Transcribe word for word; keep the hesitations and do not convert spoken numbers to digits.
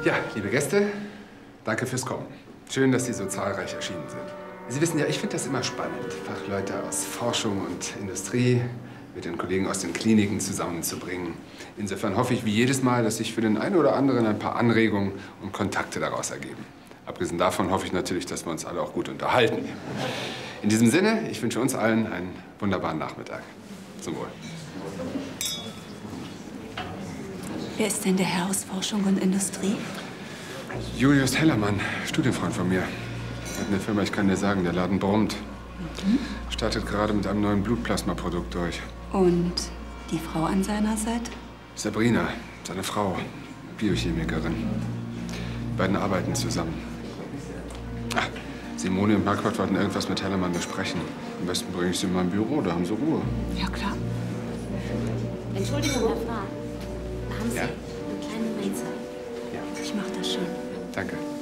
Ja, liebe Gäste, danke fürs Kommen. Schön, dass Sie so zahlreich erschienen sind. Sie wissen ja, ich finde das immer spannend, Fachleute aus Forschung und Industrie mit den Kollegen aus den Kliniken zusammenzubringen. Insofern hoffe ich wie jedes Mal, dass sich für den einen oder anderen ein paar Anregungen und Kontakte daraus ergeben. Abgesehen davon hoffe ich natürlich, dass wir uns alle auch gut unterhalten. In diesem Sinne, ich wünsche uns allen einen wunderbaren Nachmittag. Zum Wohl. Wer ist denn der Herr aus Forschung und Industrie? Julius Hellermann, Studienfreund von mir. Er hat eine Firma, ich kann dir sagen, der Laden brummt. Mhm. Startet gerade mit einem neuen Blutplasmaprodukt durch. Und die Frau an seiner Seite? Sabrina, seine Frau, Biochemikerin. Die beiden arbeiten zusammen. Ach, Simone und Marquardt wollten irgendwas mit Hellermann besprechen. Am besten bringe ich sie in mein Büro, da haben sie Ruhe. Ja, klar. Entschuldigung, Herr Frah. Haben Sie Ja? einen kleinen Moment Zeit? Ja. Ich mach das schon. Danke.